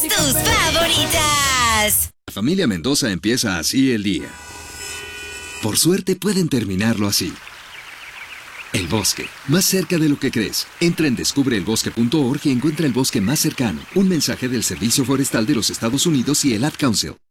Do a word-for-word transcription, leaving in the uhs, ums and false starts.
tus favoritas. La familia Mendoza empieza así el día. Por suerte pueden terminarlo así. El bosque, más cerca de lo que crees. Entra en descubre el bosque punto org y encuentra el bosque más cercano. Un mensaje del Servicio Forestal de los Estados Unidos y el Ad Council.